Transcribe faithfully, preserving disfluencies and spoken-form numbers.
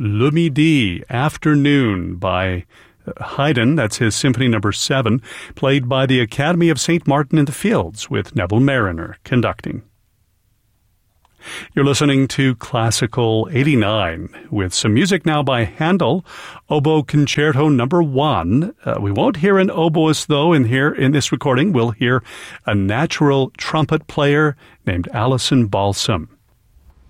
Le Midi, Afternoon by Haydn. That's his Symphony Number seven, played by the Academy of Saint Martin in the Fields with Neville Marriner conducting. You're listening to Classical eighty-nine with some music now by Handel, Oboe Concerto Number one. Uh, we won't hear an oboist, though, in here in this recording. We'll hear a natural trumpet player named Alison Balsam.